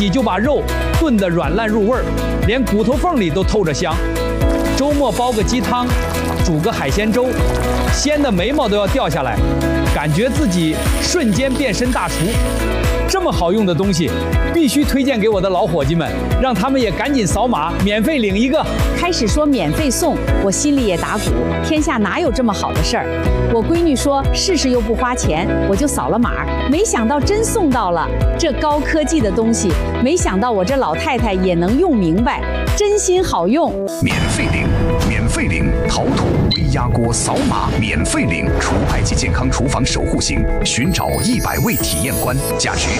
己就把肉炖得软烂入味儿，连骨头缝里都透着香。周末煲个鸡汤，煮个海鲜粥，鲜的眉毛都要掉下来，感觉自己瞬间变身大厨。这么好用的东西，必须推荐给我的老伙计们，让他们也赶紧扫码免费领一个。 开始说免费送，我心里也打鼓，天下哪有这么好的事儿？我闺女说试试又不花钱，我就扫了码，没想到真送到了。这高科技的东西，没想到我这老太太也能用明白，真心好用。 免费领，免费领，陶土微压锅扫码免费领，除排及健康厨房守护型，寻找100位体验官，价值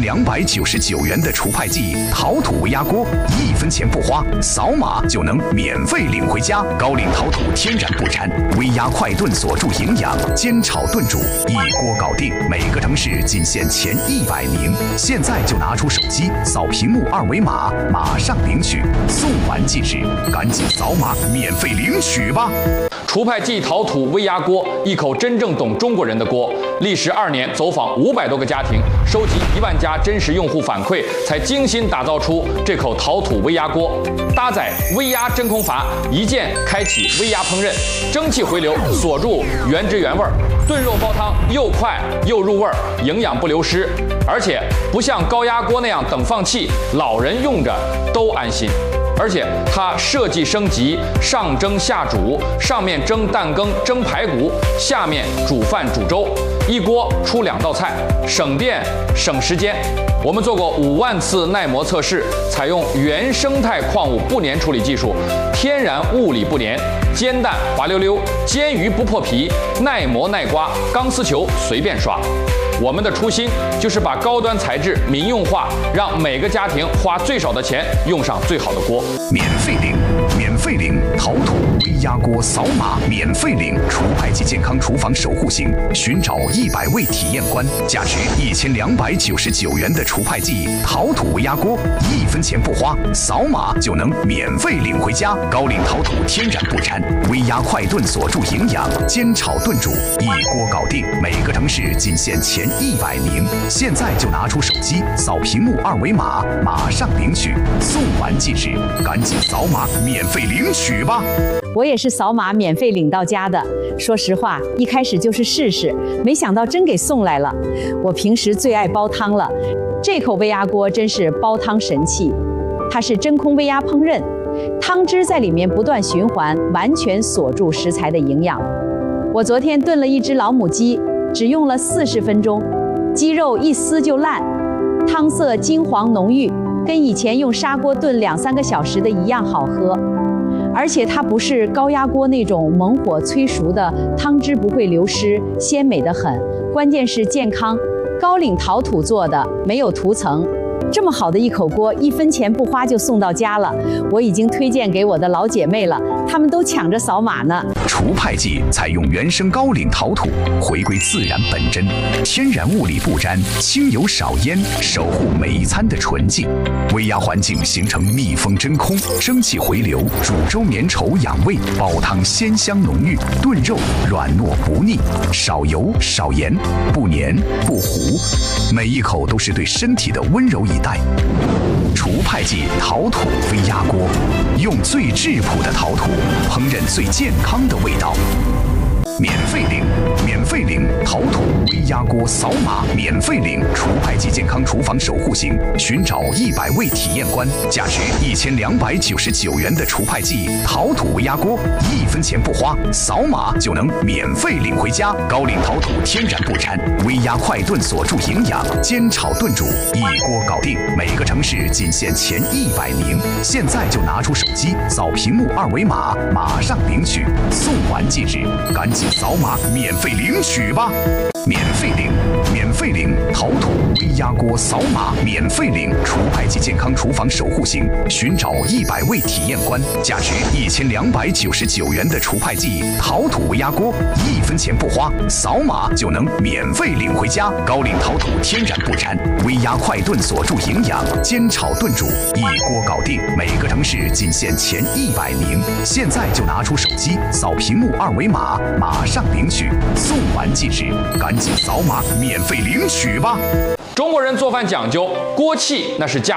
1299元的除排剂陶土微压锅，1分钱不花，扫码就能免费领回家。高岭陶土天然不粘，微压快炖锁住营养，煎炒炖煮一锅搞定。每个城市仅限前100名，现在就拿出手机扫屏幕2维码，马上领取，送完即止，赶紧扫码免费领取吧。 除排剂陶土微压锅，一口真正懂中国人的锅。历时2年，走访500多个家庭，收集1万家真实用户反馈，才精心打造出这口陶土微压锅。搭载微压真空阀，一键开启微压烹饪，蒸汽回流锁住原汁原味，炖肉煲汤又快又入味，营养不流失。而且不像高压锅那样等放气，老人用着都安心。而且它设计升级，上蒸下煮，上面蒸蛋羹、蒸排骨，下面煮饭煮粥，一锅出2道菜，省电省时间。我们做过5万次耐磨测试，采用原生态矿物不粘处理技术，天然物理不粘，煎蛋滑溜溜，煎鱼不破皮，耐磨耐刮，钢丝球随便刷。我们的初心就是把高端材质民用化，让每个家庭花最少的钱用上最好的锅。 免费领，免费领，陶土微压锅扫码免费领，除排及健康厨房守护型，寻找100位体验官，价值1299元的除排剂陶土微压锅，1分钱不花，扫码就能免费领回家。高岭陶土天然不粘，微压快炖锁住营养，煎炒炖煮一锅搞定。每个城市仅限前100名，现在就拿出手机扫屏幕2维码，马上领取，送完即止，赶紧扫码免费领取吧。 我也是扫码免费领到家的。说实话，一开始就是试试，没想到真给送来了。我平时最爱煲汤了，这口微压锅真是煲汤神器。它是真空微压烹饪，汤汁在里面不断循环，完全锁住食材的营养。我昨天炖了一只老母鸡，只用了40分钟，鸡肉一撕就烂，汤色金黄浓郁，跟以前用砂锅炖2-3个小时的一样好喝。而且它不是高压锅那种猛火催熟的，汤汁不会流失，鲜美得很。关键是健康，高岭陶土做的，没有涂层。这么好的一口锅，1分钱不花就送到家了，我已经推荐给我的老姐妹了，她们都抢着扫码呢。 除排剂采用原生高岭陶土，回归自然本真，天然物理不沾，轻油少烟，守护每一餐的纯净。微压环境形成密封真空，蒸汽回流，煮粥绵稠养胃，煲汤鲜香浓郁，炖肉软糯不腻，少油少盐，不黏不糊，每一口都是对身体的温柔以待。除排剂陶土微压锅，用最质朴的陶土烹饪最健康的味道。免费领，免费领，陶土微压锅扫码免费领，除排剂健康厨房守护型，寻找100位体验官，价值1299元的除排剂陶土微压锅，1分钱不花，扫码就能免费领回家。高岭陶土天然不粘，微压快炖锁住营养，煎炒炖煮一锅搞定。每个城市仅限前100名，现在就拿出手机扫屏幕2维码，马上领取，送完即止，赶紧扫码免费领取吧。免费领，免费领，陶土微压锅扫码免费领，除排剂健康厨房守护型，寻找100位体验官，价值1299元的除排剂陶土微压锅，1分钱不花，扫码就能免费领回家。高岭陶土天然不粘，微压快炖锁住营养，煎炒炖煮一锅搞定。每个城市仅限前100名，现在就拿出手机扫屏幕2维码，马上领取，送完即止，赶紧扫码免费领取吧。 中国人做饭讲究锅气，那是家